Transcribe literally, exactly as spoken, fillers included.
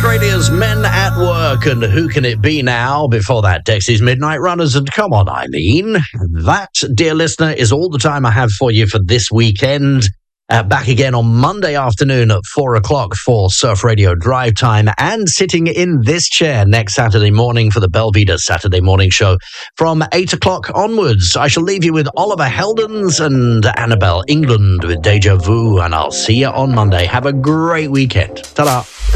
Australia's Men at Work, and who can it be now? Before that, Dexy's Midnight Runners, and Come On Eileen. That, dear listener, is all the time I have for you for this weekend. Uh, back again on Monday afternoon at four o'clock for Surf Radio Drive Time, and sitting in this chair next Saturday morning for the Belvedere Saturday Morning Show from eight o'clock onwards. I shall leave you with Oliver Heldens and Annabelle England with Deja Vu, and I'll see you on Monday. Have a great weekend. Ta-da.